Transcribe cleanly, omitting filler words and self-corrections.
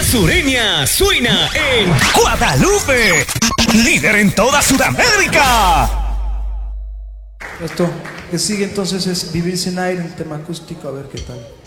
Sureña suena en Guadalupe, líder en toda Sudamérica. Esto que sigue entonces es Vivir sin aire, un tema acústico, a ver qué tal.